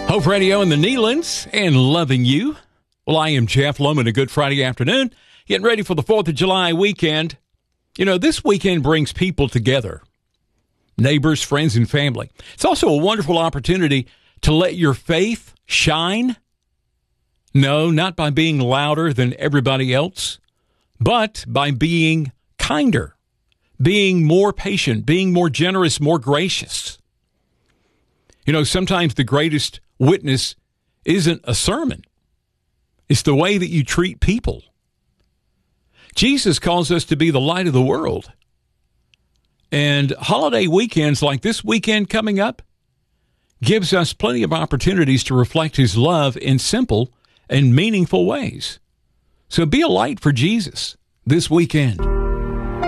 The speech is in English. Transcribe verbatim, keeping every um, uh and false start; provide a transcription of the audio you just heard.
Hope Radio in the Neylands and loving you. Well, I am Jeff Loman. A good Friday afternoon. Getting ready for the fourth of July weekend. You know, this weekend brings people together. Neighbors, friends, and family. It's also a wonderful opportunity to let your faith shine. No, not by being louder than everybody else, but by being kinder, being more patient, being more generous, more gracious. You know, sometimes the greatest witness isn't a sermon. It's the way that you treat people. Jesus calls us to be the light of the world. And holiday weekends like this weekend coming up gives us plenty of opportunities to reflect his love in simple and meaningful ways. So be a light for Jesus this weekend.